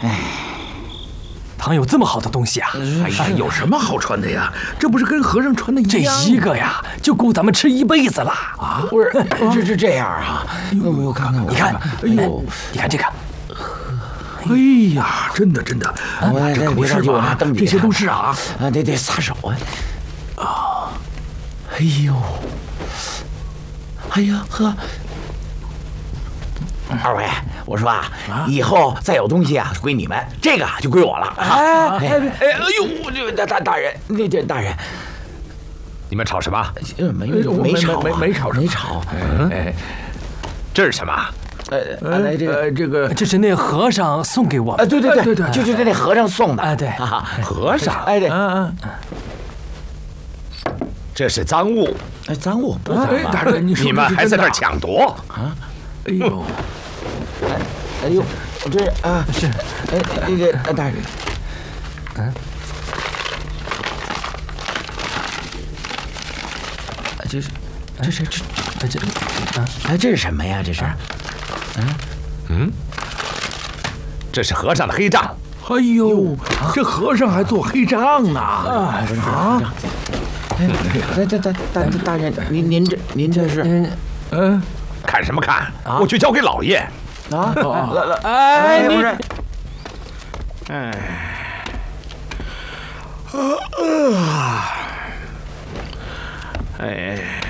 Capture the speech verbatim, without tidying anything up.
哎， 堂有这么好的东西啊！ 哎呀，有什么好穿的呀？这不是跟和尚穿的一这样？ 一个呀，就够咱们吃一辈子了啊！不是，这是这样啊？我我看看， 你看，哎呦，你看这个。 哎呀，真的真的， 我这可不是吧？这些都是啊， 啊，得得撒手啊！啊，哎呦，哎呀呵，二位，我说啊，以后再有东西啊，归你们，这个就归我了。哎哎哎哎呦，这大大大人，那这大人， 你们吵什么？ 没没吵， 没没吵， 没吵。 哎，这是什么？ 呃，来这个这个， 这是那和尚送给我们。 啊，对对对对，就就是那和尚送的。 哎，对， 和尚。 哎，对， 嗯嗯，这是赃物。 哎，赃物不赃啊！大人，你你们还在这儿抢夺啊？哎呦， 哎，哎呦，这啊是， 哎，那个大人，嗯，这是，这是这这啊？哎，这是什么呀？这是？ 嗯嗯，这是和尚的黑账。 哎呦，这和尚还做黑账呢！啊啊！哎，大大大大大人，您您这您这是嗯， 看什么看？我去交给老爷。 啊！ 来来， 哎，不是， 哎，啊啊，哎。